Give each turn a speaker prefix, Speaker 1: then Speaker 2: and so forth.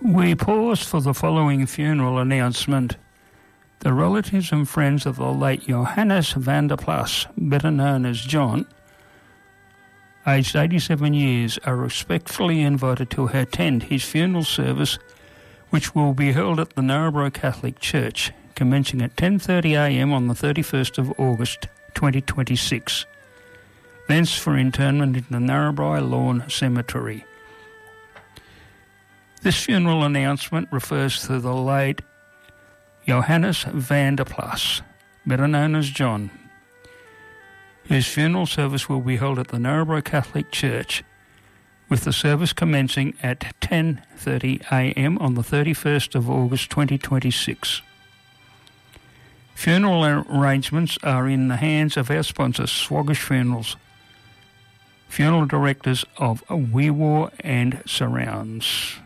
Speaker 1: We pause for the following funeral announcement. The relatives and friends of the late Johannes van der Plas, better known as John, aged 87 years, are respectfully invited to attend his funeral service, which will be held at the Narrabri Catholic Church, commencing at 10:30am on the 31st of August 2026. Thence for interment in the Narrabri Lawn Cemetery. This funeral announcement refers to the late Johannes van der Plas, better known as John, whose funeral service will be held at the Narrabri Catholic Church, with the service commencing at 10:30am on the 31st of August 2026. Funeral arrangements are in the hands of our sponsor, Swaggish Funerals, funeral directors of Wee Waa and Surrounds.